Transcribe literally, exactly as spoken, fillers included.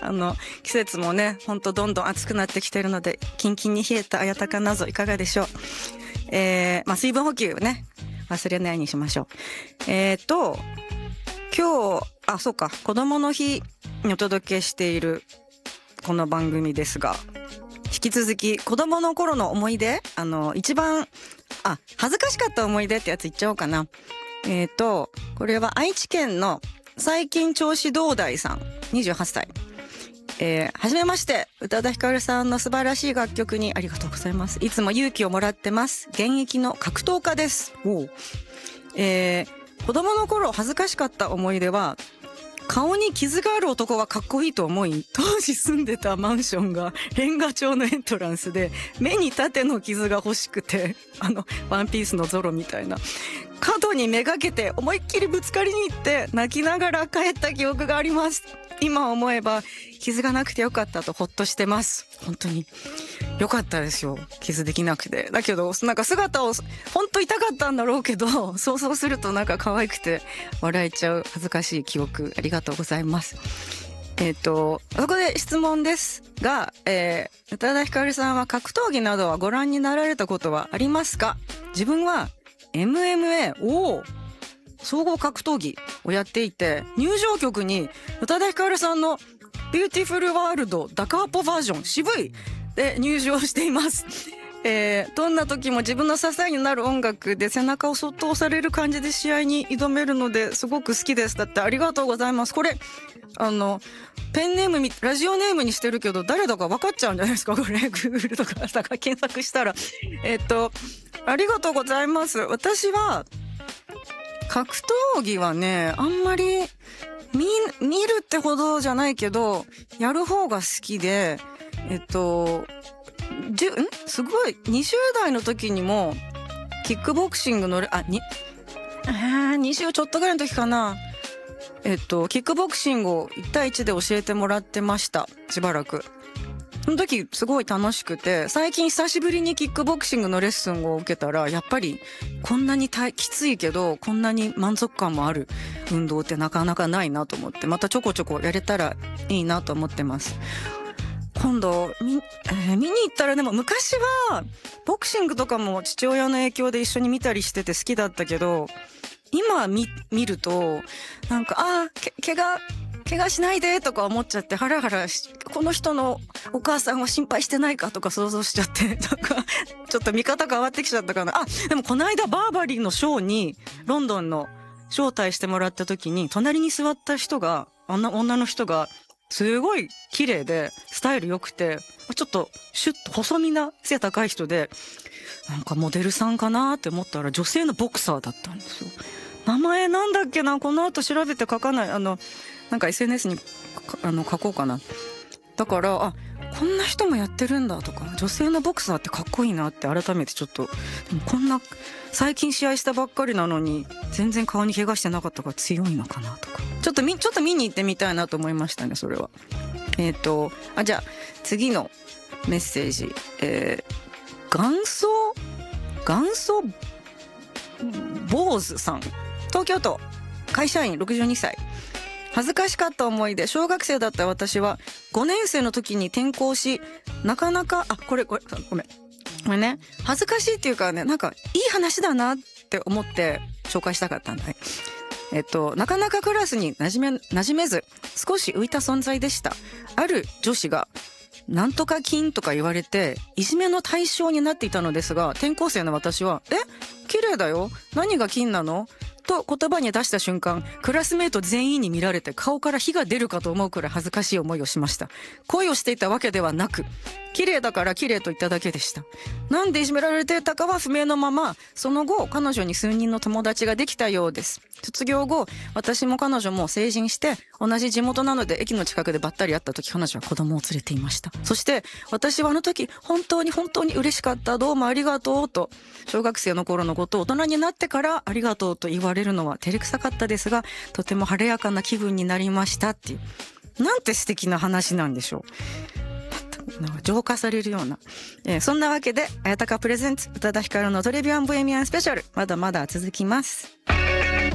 あの季節もねほんとどんどん暑くなってきてるので、キンキンに冷えた綾鷹なぞいかがでしょう。えー、まあ水分補給ね忘れないようにしましょう。えーと今日あそうか子供の日にお届けしているこの番組ですが、引き続き子供の頃の思い出、あの一番あ恥ずかしかった思い出ってやつ言っちゃおうかな。えーとこれは愛知県の最近調子堂大さんにじゅうはっさい。えー、はじめまして。宇多田ヒカルさんの素晴らしい楽曲にありがとうございます。いつも勇気をもらってます。現役の格闘家です。おう。えー、子供の頃恥ずかしかった思い出は、顔に傷がある男はかっこいいと思い、当時住んでたマンションがレンガ調のエントランスで、目に縦の傷が欲しくて、あのワンピースのゾロみたいな角にめがけて思いっきりぶつかりに行って泣きながら帰った記憶があります。今思えば傷がなくてよかったとほっとしてます。本当によかったですよ、傷できなくて。だけどなんか姿を本当痛かったんだろうけど、想像するとなんか可愛くて笑えちゃう恥ずかしい記憶、ありがとうございます。えっとそこで質問ですが、えー、宇多田ヒカルさんは格闘技などはご覧になられたことはありますか？自分は エムエムエー を総合格闘技をやっていて、入場曲に宇多田ヒカルさんのビューティフルワールドダカーポバージョン渋いで入場しています。えー、どんな時も自分の支えになる音楽で背中をそっと押される感じで試合に挑めるのですごく好きです。だってありがとうございます。これあのペンネームラジオネームにしてるけど誰だか分かっちゃうんじゃないですかこれ。Google とかだから検索したらえっとありがとうございます。私は格闘技はねあんまり 見, 見るってほどじゃないけどやる方が好きで、えっとじゅんすごいにじゅう代の時にもキックボクシングのあにあにじゅうちょっとぐらいの時かな、えっとキックボクシングをいち対いちで教えてもらってました。しばらくその時すごい楽しくて、最近久しぶりにキックボクシングのレッスンを受けたらやっぱりこんなにきついけどこんなに満足感もある運動ってなかなかないなと思って、またちょこちょこやれたらいいなと思ってます。今度 見,、えー、見に行ったら、でも昔はボクシングとかも父親の影響で一緒に見たりしてて好きだったけど、今 見, 見るとなんかあーけ怪我怪我しないでとか思っちゃってハラハラし、この人のお母さんは心配してないかとか想像しちゃって、なんかちょっと見方変わってきちゃったかな。あでもこの間バーバリーのショーにロンドンの招待してもらった時に隣に座った人があんな女の人がすごい綺麗でスタイル良くて、ちょっとシュッと細身な背高い人で、なんかモデルさんかなって思ったら女性のボクサーだったんですよ。名前なんだっけな、この後調べて書かない、あのなんか エスエヌエス にあの書こうかな。だからあこんな人もやってるんだとか、女性のボクサーってかっこいいなって改めてちょっと、でもこんな最近試合したばっかりなのに全然顔に怪我してなかったから強いのかなとか、ちょっとみちょっと見に行ってみたいなと思いましたね、それは。えっとあじゃあ次のメッセージ、えー、元祖元祖坊主さん、東京都会社員ろくじゅうにさい。恥ずかしかった思い出、小学生だった私はごねん生の時に転校し、なかなかあこれこれごめんこれね恥ずかしいっていうかね、なんかいい話だなって思って紹介したかったんだね。えっとなかなかクラスに馴染め馴染めず少し浮いた存在でした。ある女子がなんとか金とか言われていじめの対象になっていたのですが、転校生の私はえ綺麗だよ、何が金なのと言葉に出した瞬間、クラスメート全員に見られて顔から火が出るかと思うくらい恥ずかしい思いをしました。恋をしていたわけではなく、綺麗だから綺麗と言っただけでした。なんでいじめられていたかは不明のまま、その後彼女に数人の友達ができたようです。卒業後、私も彼女も成人して同じ地元なので駅の近くでばったり会った時、彼女は子供を連れていました。そして私はあの時本当に本当に嬉しかった、どうもありがとうと、小学生の頃のことを大人になってからありがとうと言われるのは照れくさかったですが、とても晴れやかな気分になりましたっていう、なんて素敵な話なんでしょう。なんか浄化されるような、えー、そんなわけで綾鷹プレゼンツ宇多田ヒカルのトリビアンボヘミアンスペシャル、まだまだ続きます。